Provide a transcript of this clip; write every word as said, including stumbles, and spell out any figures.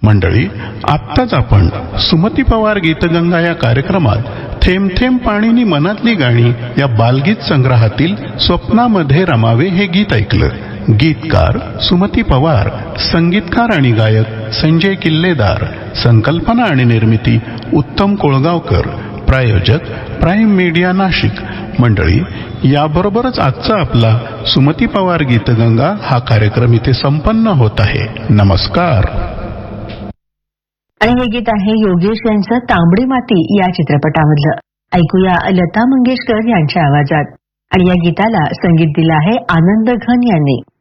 मंडळी, आत्ताच आपण सुमती पवार गीतगंगा या कार्यक्रमात थेंब थेंब पाणीनी मनातली गाणी या बालगीत संग्रहातील स्वप्नामध्ये रमावे हे गीत ऐकलं. गीतकार सुमती पवार, संगीतकार आणि गायक संजय किल्लेदार, संकल्पना आणि निर्मिती उत्तम कोळगावकर, प्रायोजक प्राईम मीडिया नाशिक. मंडळी, याबरोबरच आजचा आपला सुमती पवार गीतगंगा हा कार्यक्रम इथे संपन्न होत आहे. नमस्कार. आणि हे गीत आहे योगेश यांचं तांबडी माती या चित्रपटामधलं. ऐकूया लता मंगेशकर यांच्या आवाजात. आणि या गीताला संगीत दिलं आहे आनंद घन यांनी.